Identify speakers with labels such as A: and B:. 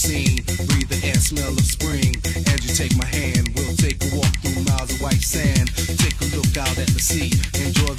A: scene. Breathe the air, smell of spring. As you take my hand, we'll take a walk through miles of white sand. Take a look out at the sea. Enjoy